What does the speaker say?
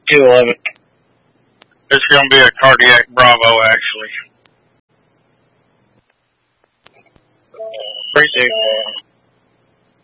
211. It's going to be a cardiac Bravo, actually. 3-2.